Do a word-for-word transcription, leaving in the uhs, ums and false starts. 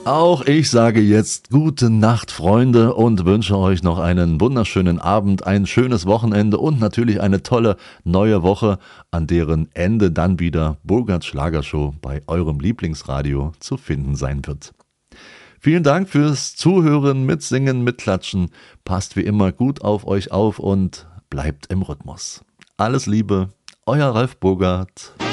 Auch ich sage jetzt gute Nacht, Freunde, und wünsche euch noch einen wunderschönen Abend, ein schönes Wochenende und natürlich eine tolle neue Woche, an deren Ende dann wieder Burgerts Schlagershow bei eurem Lieblingsradio zu finden sein wird. Vielen Dank fürs Zuhören, Mitsingen, Mitklatschen. Passt wie immer gut auf euch auf und bleibt im Rhythmus. Alles Liebe, euer Ralf Burgert.